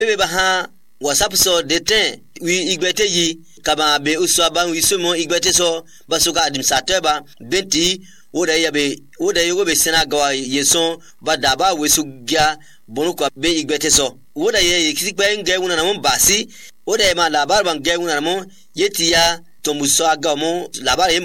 Bebe baha WhatsApp so deten wi igbete yi kaba be usaba wi sumo igbete so basuka administrateur ba benti woda yogo be senaga yeson badaba wesugia bonuko be igbete so woda ye kisikba nge wuna na mo basi woda ma labar ban nge wuna na mo yetiya tomuso aga mo labar